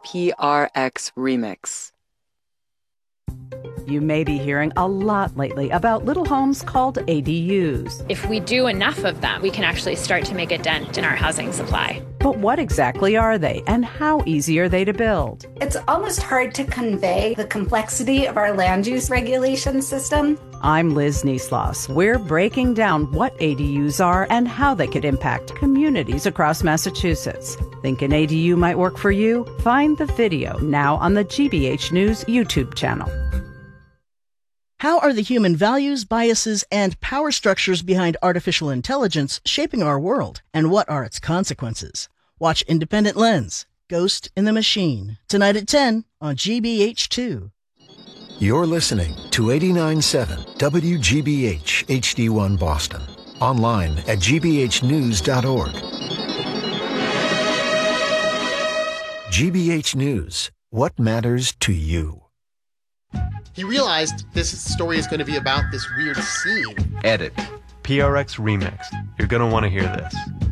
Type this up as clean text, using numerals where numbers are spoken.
PRX Remix. You may be hearing a lot lately about little homes called ADUs. If we do enough of them, we can actually start to make a dent in our housing supply. But what exactly are they, and how easy are they to build? It's almost hard to convey the complexity of our land use regulation system. I'm Liz Niesloss. We're breaking down what ADUs are and how they could impact communities across Massachusetts. Think an ADU might work for you? Find the video now on the GBH News YouTube channel. How are the human values, biases, and power structures behind artificial intelligence shaping our world, and what are its consequences? Watch Independent Lens, Ghost in the Machine, tonight at 10 on GBH2. You're listening to 89.7 WGBH HD1 Boston. Online at gbhnews.org. GBH News. What matters to you? He realized this story is going to be about this weird scene. Edit. PRX Remix. You're going to want to hear this.